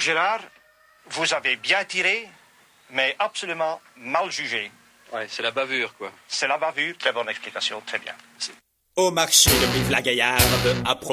Gérard, vous avez bien tiré, mais absolument mal jugé. Ouais, c'est la bavure, quoi. C'est la bavure, très bonne explication, très bien. Au marché de Brive-la-Gaillarde, à